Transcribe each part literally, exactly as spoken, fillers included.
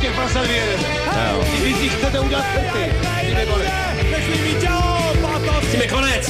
těch prasat vyjedete. Vy si chcete udělat pety. Tím je konec.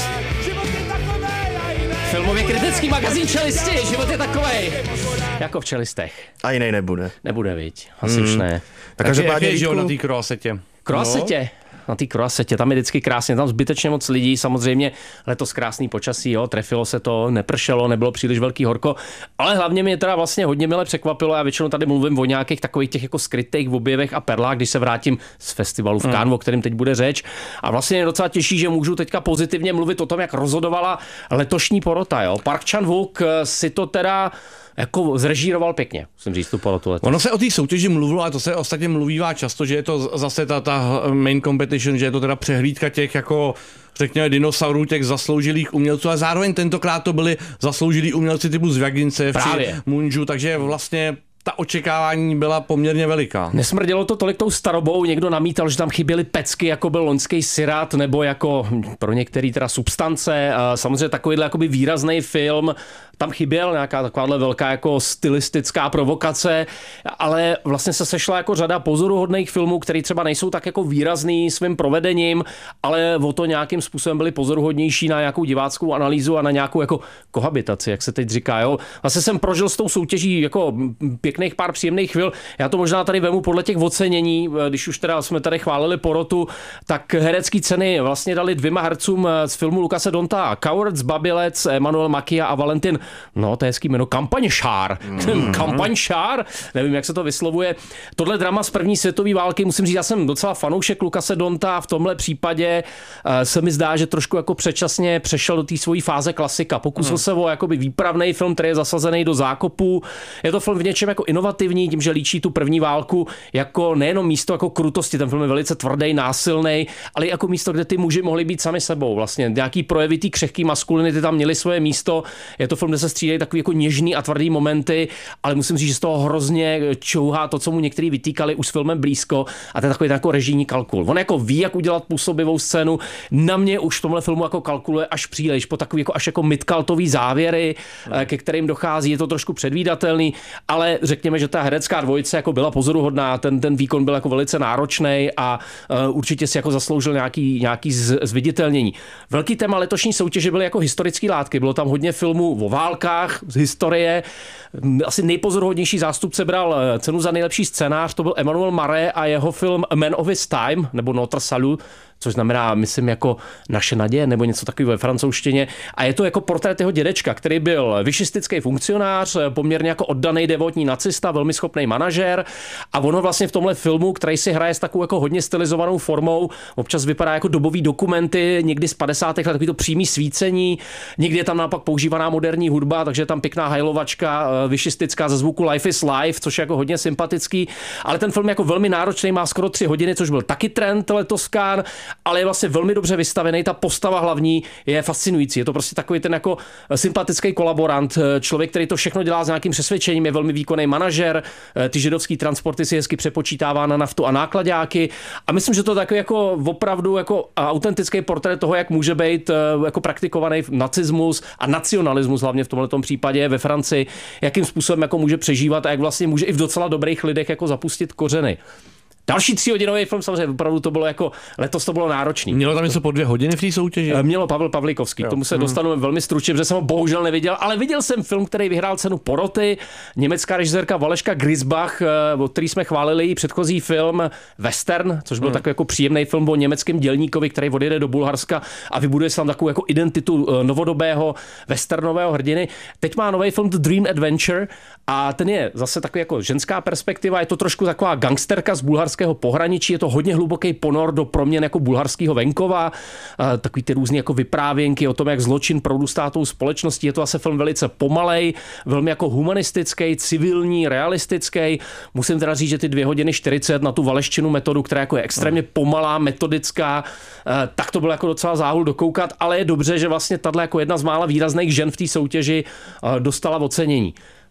Filmově kritický magazín Čelisti, život je takovej. Jako v Čelistech. A jiný nebude. Nebude, viď? Asi hmm. už ne. Tak Takže jaký je, že na té kroasetě? Kroasetě? No. Na té kroasetě, tam je vždycky krásně, tam zbytečně moc lidí, samozřejmě letos krásný počasí, jo, trefilo se to, nepršelo, nebylo příliš velký horko, ale hlavně mě teda vlastně hodně mile překvapilo, já většinou tady mluvím o nějakých takových těch jako skrytých objevech a perlách, když se vrátím z festivalu v Cannes, hmm. o kterém teď bude řeč, a vlastně mě docela těší, že můžu teďka pozitivně mluvit o tom, jak rozhodovala letošní porota, jo. Park Chan-wook si to teda jako zrežíroval pěkně, musím říct tu porotu letos. Ono se o té soutěži mluvilo, a to se ostatně mluvívá často, že je to zase ta, ta main competition, že je to teda přehlídka těch jako řekněme dinosaurů, těch zasloužilých umělců, a zároveň tentokrát to byli zasloužilí umělci typu Zvěgincev či Munžu, takže vlastně ta očekávání byla poměrně veliká. Nesmrdělo to tolik tou starobou, někdo namítal, že tam chyběly pecky, jako byl loňský Sirat, nebo jako pro některý teda substance. Samozřejmě takovýhle jakoby výrazný film, tam chyběl nějaká takováhle velká jako stylistická provokace, ale vlastně se sešla jako řada pozoruhodných filmů, které třeba nejsou tak jako výrazný svým provedením, ale o to nějakým způsobem byly pozoruhodnější na nějakou diváckou analýzu a na nějakou jako kohabitaci, jak se teď říká. Jo. Vlastně jsem prožil s tou soutěží jako pěkných pár příjemných chvil. Já to možná tady vemu podle těch ocenění, když už teda jsme tady chválili porotu, tak herecký ceny vlastně dali dvěma hercům z filmu Lukase Donta Cowards, Babilec, Emmanuel Makia a Valentin, no to je hezký jméno, Kampaňšár. Mm. Kampaňšár, nevím, jak se to vyslovuje. Tohle drama z první světové války, musím říct, já jsem docela fanoušek Lukase Donta, v tomhle případě se mi zdá, že trošku jako předčasně přešel do té svojí fáze klasika. Pokusil mm. se o jakoby výpravný film, který je zasazený do zákopu. Je to film v něčem jako inovativní, tím, že líčí tu první válku jako nejenom místo jako krutosti, ten film je velice tvrdý, násilný, ale jako místo, kde ty muži mohli být sami sebou. Vlastně nějaký projevy té křehké maskulinity tam měly svoje místo. Je to film, kde se střídají takový jako něžný a tvrdý momenty, ale musím říct, že z toho hrozně čouhá to, co mu někteří vytýkali už s filmem blízko, a to je takový jako režijní kalkul. On jako ví, jak udělat působivou scénu. Na mě už v tomhle filmu jako kalkuluje až příliš, po takový jako až jako midcultový závěry, hmm. ke kterým dochází, je to trošku předvídatelný, ale řekněme, že ta herecká dvojice jako byla pozoruhodná, ten, ten výkon byl jako velice náročný a uh, určitě si jako zasloužil nějaký, nějaký z, zviditelnění. Velký téma letošní soutěže byly jako historické látky, bylo tam hodně filmů o válkách z historie. Asi nejpozoruhodnější zástupce bral cenu za nejlepší scénář, to byl Emmanuel Marais a jeho film A Man of His Time, nebo Notre Salut, což znamená, myslím, jako Naše naděje, nebo něco takového ve francouzštině. A je to jako portrét jeho dědečka, který byl višistický funkcionář, poměrně jako oddaný devotní nacista, velmi schopný manažer. A ono vlastně v tomhle filmu, který si hraje s takovou jako hodně stylizovanou formou, občas vypadá jako dobový dokumenty, někdy z padesátých let, takový to přímý svícení, někdy je tam naopak používaná moderní hudba, takže je tam pěkná hajlovačka, višistická ze zvuku Life is Life, což je jako hodně sympatický. Ale ten film je jako velmi náročný, má skoro tři hodiny, což byl taky trend letos Cannes, ale je vlastně velmi dobře vystavený. Ta postava hlavní je fascinující. Je to prostě takový ten jako sympatický kolaborant, člověk, který to všechno dělá s nějakým přesvědčením, je velmi výkonný manažer, ty židovský transporty si hezky přepočítává na naftu a nákladáky. A myslím, že to je takový jako opravdu jako autentický portrét toho, jak může být jako praktikovaný nacismus a nacionalismus, hlavně v tomto případě ve Francii, jakým způsobem jako může přežívat a jak vlastně může i v docela dobrých lidech jako zapustit kořeny. Další tříhodinový film, samozřejmě opravdu to bylo jako, letos to bylo náročný. Mělo tam něco po dvě hodiny v té soutěži? Mělo Pavel Pavlikovský, k tomu se dostanu hmm. velmi stručně, protože jsem ho bohužel neviděl, ale viděl jsem film, který vyhrál cenu poroty, německá režisérka Valeška Grisbach, o který jsme chválili její předchozí film Western, což byl hmm. takový jako příjemný film o německém dělníkovi, který odjede do Bulharska a vybuduje se tam takovou jako identitu novodobého westernového hrdiny. Teď má nový film The Dream Adventure a ten je zase takový jako ženská perspektiva, je to trošku taková gangsterka z Bulharska pohraničí, je to hodně hluboký ponor do proměn jako bulharského venkova, takový ty různý jako vyprávěnky o tom, jak zločin prorůstá tou společností. Je to asi film velice pomalej, velmi jako humanistický, civilní, realistický. Musím teda říct, že ty dvě hodiny čtyřicet na tu valeščinu metodu, která jako je extrémně pomalá, metodická, tak to bylo jako docela záhul dokoukat, ale je dobře, že vlastně tahle jako jedna z mála výrazných žen v té soutěži dostala ocenění.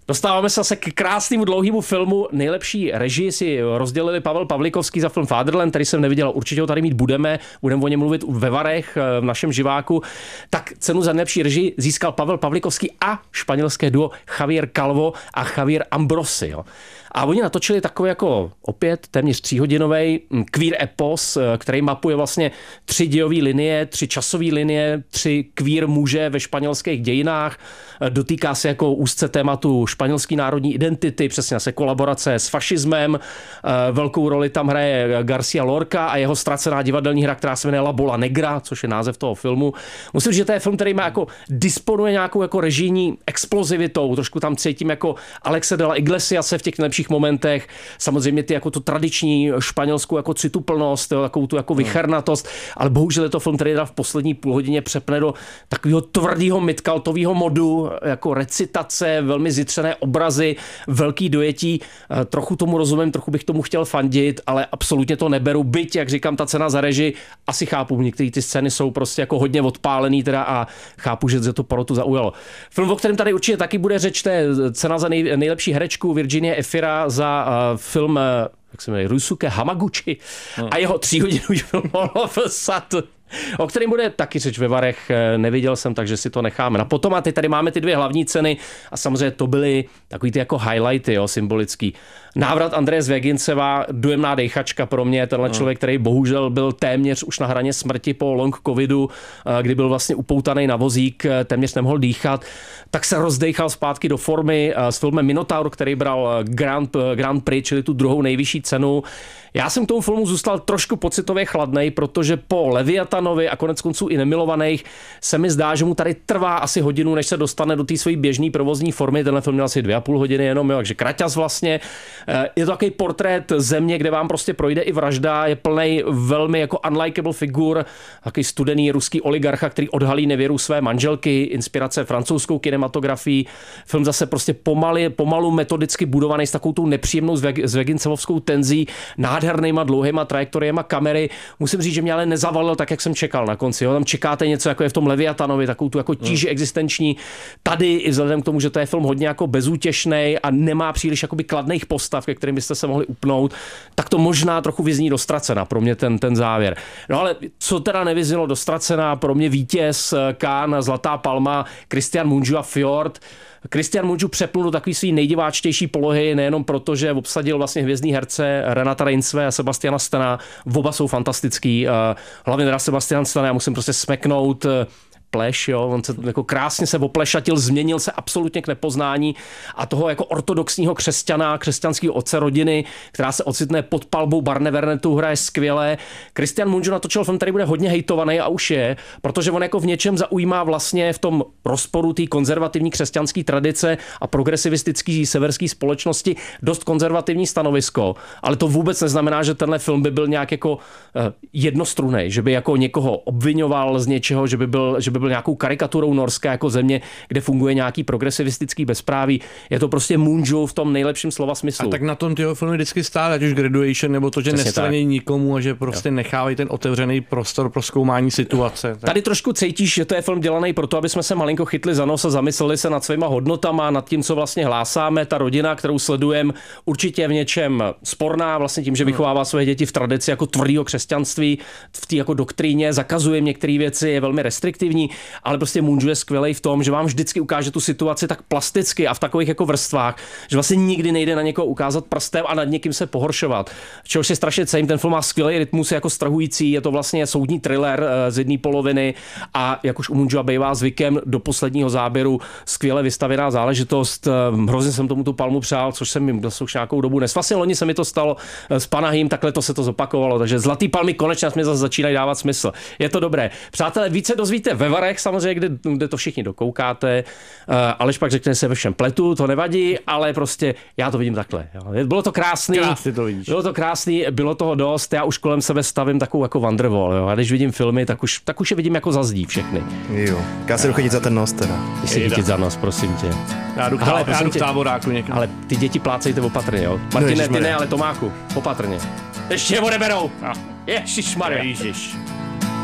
Dostáváme se zase k krásnému dlouhému filmu. Nejlepší režii si rozdělili Pavel Pavlikovský za film Fatherland, který jsem neviděl, určitě ho tady mít budeme, budeme o něm mluvit ve Varech, v našem živáku. Tak cenu za nejlepší režii získal Pavel Pavlikovský a španělské duo Javier Calvo a Javier Ambrosi. Jo. A oni natočili takový jako opět téměř tříhodinový queer epos, který mapuje vlastně tři dějové linie, tři časové linie, tři queer muže ve španělských dějinách. Dotýká se jako úzce tématu španělské národní identity, přesně se kolaborace s fašismem. Velkou roli tam hraje García Lorca a jeho ztracená divadelní hra, která se jmenuje La Bola Negra, což je název toho filmu. Musím říct, že to je film, který má jako disponuje nějakou jako režijní explozivitou. Trošku tam cítím jako Alexe de la Iglesiase v těch nejlepších momentech. Samozřejmě ty jako tu tradiční španělskou jako cituplnost, takovou tu jako vychernatost, ale bohužel je to film, který v poslední půlhodině přepne do takového tvrdého midcultového modu, jako recitace, velmi zjitřené obrazy, velký dojetí. Trochu tomu rozumím, trochu bych tomu chtěl fandit, ale absolutně to neberu. Byť, jak říkám, ta cena za režii, asi chápu, některé ty scény jsou prostě jako hodně odpálený teda a chápu, že to porotu zaujalo. Film, o kterém tady určitě taky bude řeč, to je cena za nej, nejlepší herečku Virginie Efira za uh, film uh, jak se jmenuje, Ryusuke Hamaguchi no. a jeho tříhodinový film All of a Sudden, o kterém bude taky řeč ve Varech, neviděl jsem, takže si to necháme. A potom a teď tady máme ty dvě hlavní ceny a samozřejmě to byly takový ty jako highlighty, jo, symbolický. Návrat Andreje Zvěginceva, dojemná dejchačka pro mě, tenhle člověk, který bohužel byl téměř už na hraně smrti po long covidu, kdy byl vlastně upoutaný na vozík, téměř nemohl dýchat, tak se rozdejchal zpátky do formy s filmem Minotaur, který bral Grand, Grand Prix, čili tu druhou nejvyšší cenu. Já jsem k tomu filmu zůstal trošku pocitově chladnej, protože po Leviatanovi a konec konců i Nemilovaných se mi zdá, že mu tady trvá asi hodinu, než se dostane do té své běžné provozní formy. Tenhle film měl asi dvě a půl hodiny jenom, jo, takže kraťas vlastně. Je to takový portrét země, kde vám prostě projde i vražda, je plnej velmi jako unlikable figur, takový studený ruský oligarcha, který odhalí nevěru své manželky, inspirace francouzskou kinematografií. Film zase prostě pomaly, pomalu metodicky budovaný s takovou tou nepříjemnou zvegincevovskou tenzí, nádhernýma dlouhýma trajektoriema kamery. Musím říct, že mě ale nezavalil tak, jak jsem čekal na konci. Jo. Tam čekáte něco, jako je v tom Leviatanovi, takovou tu jako tíži hmm. existenční. Tady i vzhledem k tomu, že to je film hodně jako bezútěšnej a nemá příliš jakoby kladných postav, ke kterým byste se mohli upnout, tak to možná trochu vyzní dostracena pro mě ten, ten závěr. No ale co teda nevyznělo dostracena, pro mě vítěz Cannes, Zlatá palma, Christian Mungiu a Fjord. Christian Mungiu přepnul do takový svý nejdiváčtější polohy, nejenom proto, že obsadil vlastně hvězdný herce Renata Reinsve a Sebastiana Stana. Oba jsou fantastický. Hlavně teda Sebastian Stan, já musím prostě smeknout pleš, jo, on se jako krásně se oplešatil, změnil se absolutně k nepoznání a toho jako ortodoxního křesťana, křesťanského otce rodiny, která se ocitne pod palbou Barne Vernetu, hraje skvěle. Christian Mungiu natočil film, který bude hodně hejtovaný a už je, protože on jako v něčem zaujímá vlastně v tom rozporu té konzervativní křesťanské tradice a progresivistické severské společnosti dost konzervativní stanovisko, ale to vůbec neznamená, že tenhle film by byl nějak jako jednostrunný, že by jako někoho obvinoval z něčeho, že by byl, že by byl nějakou karikaturou Norska jako země, kde funguje nějaký progresivistický bezpráví. Je to prostě Mungiu v tom nejlepším slova smyslu. A tak na tom tyho filmy vždycky stále, ať už Graduation, nebo to, že nestraní nikomu a že prostě jo. nechávají ten otevřený prostor pro zkoumání situace. Tak. Tady trošku cítíš, že to je film dělaný proto, aby jsme se malinko chytli za nos a zamysleli se nad svýma hodnotama, nad tím, co vlastně hlásáme. Ta rodina, kterou sledujeme, určitě v něčem sporná, vlastně tím, že vychovává své děti v tradici jako tvrdého křesťanství, v té jako doktríně, zakazuje některé věci, je velmi restriktivní, ale prostě Mungiu je skvělej v tom, že vám vždycky ukáže tu situaci tak plasticky a v takových jako vrstvách, že vlastně nikdy nejde na někoho ukázat prstem a nad někým se pohoršovat. Čehož si strašně cením, ten film má skvělý rytmus, je jako strahující, je to vlastně soudní thriller z jedné poloviny a jak už u Mungiua bývá zvykem, do posledního záběru skvěle vystavěná záležitost. Hrozně jsem tomu tu palmu přál, což jsem jim už nějakou dobu nes. Vlastně loni se mi to stalo s Panahým, takhle to se to zopakovalo, takže Zlatý palmy konečně mě zase začínají dávat smysl. Je to dobré. Přátelé, více dozvíte ve Varech, samozřejmě, kde, kde to všichni dokoukáte. Uh, Aleš pak řekne, se ve všem pletu, to nevadí, ale prostě já to vidím takhle. Jo. Bylo to krásný. Krásně to vidíš. Bylo to krásný, bylo toho dost. Já už kolem sebe stavím takovou jako Wonderwall. Jo. A když vidím filmy, tak už, tak už je vidím jako za zdí všechny. Jo. Já se jdu chytit za ten nos teda. Ty si chytit za nos, prosím tě. Já jdu, ale, já jdu k táboráku někam. Ale ty děti plácejte opatrně, jo. Martine, ty ne, ale Tomáku, opatrně. Ještě je odeberou. Ježišmarja. Ježiš.